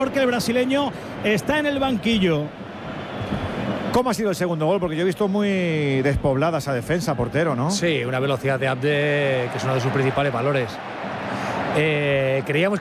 porque el brasileño está en el banquillo. ¿Cómo ha sido el segundo gol? Porque yo he visto muy despoblada esa defensa, portero, ¿no? Sí, una velocidad de Abde que es uno de sus principales valores. Creíamos